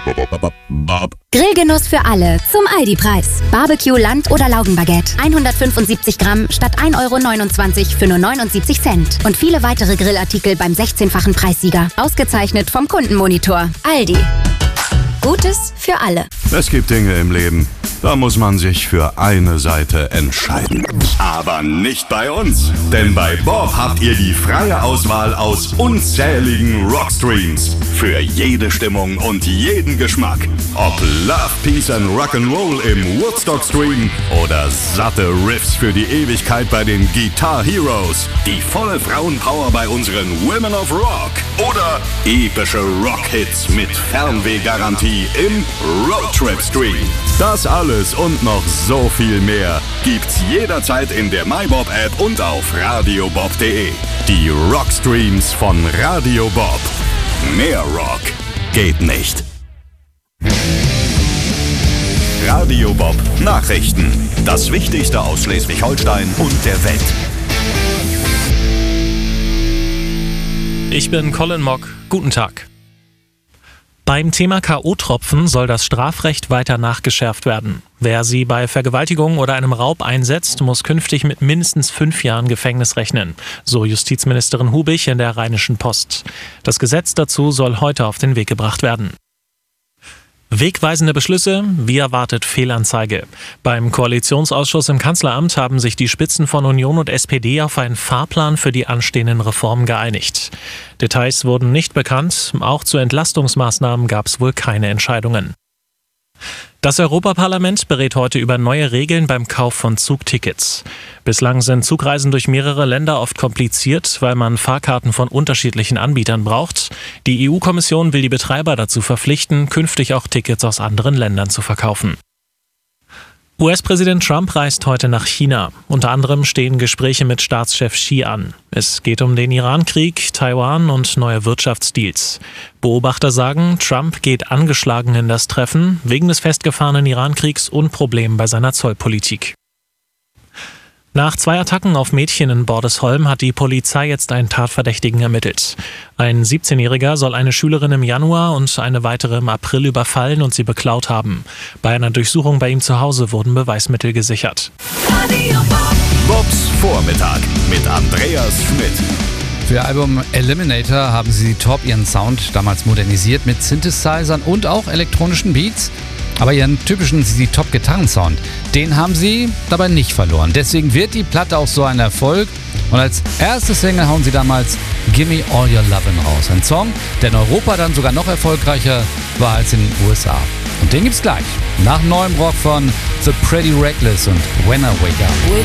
Grillgenuss für alle zum Aldi-Preis. Barbecue, Land- oder Laugenbaguette. 175 Gramm statt 1,29 € für nur 79 Cent. Und viele weitere Grillartikel beim 16-fachen Preissieger. Ausgezeichnet vom Kundenmonitor. Aldi. Gutes für alle. Es gibt Dinge im Leben, da muss man sich für eine Seite entscheiden. Aber nicht bei uns. Denn bei Bob habt ihr die freie Auswahl aus unzähligen Rockstreams. Für jede Stimmung und jeden Geschmack. Ob Love, Peace and Rock'n'Roll im Woodstock-Stream oder satte Riffs für die Ewigkeit bei den Guitar Heroes. Die volle Frauenpower bei unseren Women of Rock. Oder epische Rockhits mit Fernwehgarantie im Roadtrip-Stream. Das alles und noch so viel mehr gibt's jederzeit in der MyBob-App und auf radiobob.de. Die Rockstreams von Radio Bob. Mehr Rock geht nicht. Radio Bob Nachrichten. Das Wichtigste aus Schleswig-Holstein und der Welt. Ich bin Colin Mock. Guten Tag. Beim Thema K.O.-Tropfen soll das Strafrecht weiter nachgeschärft werden. Wer sie bei Vergewaltigung oder einem Raub einsetzt, muss künftig mit mindestens 5 Jahren Gefängnis rechnen, so Justizministerin Hubich in der Rheinischen Post. Das Gesetz dazu soll heute auf den Weg gebracht werden. Wegweisende Beschlüsse, wie erwartet Fehlanzeige. Beim Koalitionsausschuss im Kanzleramt haben sich die Spitzen von Union und SPD auf einen Fahrplan für die anstehenden Reformen geeinigt. Details wurden nicht bekannt, auch zu Entlastungsmaßnahmen gab es wohl keine Entscheidungen. Das Europaparlament berät heute über neue Regeln beim Kauf von Zugtickets. Bislang sind Zugreisen durch mehrere Länder oft kompliziert, weil man Fahrkarten von unterschiedlichen Anbietern braucht. Die EU-Kommission will die Betreiber dazu verpflichten, künftig auch Tickets aus anderen Ländern zu verkaufen. US-Präsident Trump reist heute nach China. Unter anderem stehen Gespräche mit Staatschef Xi an. Es geht um den Iran-Krieg, Taiwan und neue Wirtschaftsdeals. Beobachter sagen, Trump geht angeschlagen in das Treffen, wegen des festgefahrenen Iran-Kriegs und Problemen bei seiner Zollpolitik. Nach 2 Attacken auf Mädchen in Bordesholm hat die Polizei jetzt einen Tatverdächtigen ermittelt. Ein 17-Jähriger soll eine Schülerin im Januar und eine weitere im April überfallen und sie beklaut haben. Bei einer Durchsuchung bei ihm zu Hause wurden Beweismittel gesichert. Bobs Vormittag mit Andreas Schmidt. Für ihr Album Eliminator haben sie Top ihren Sound damals modernisiert mit Synthesizern und auch elektronischen Beats. Aber ihren typischen ZZ-Top-Gitarrensound, den haben sie dabei nicht verloren. Deswegen wird die Platte auch so ein Erfolg. Und als erste Single hauen sie damals Gimme All Your Lovin' raus. Ein Song, der in Europa dann sogar noch erfolgreicher war als in den USA. Und den gibt's gleich. Nach neuem Rock von The Pretty Reckless und When I Wake Up.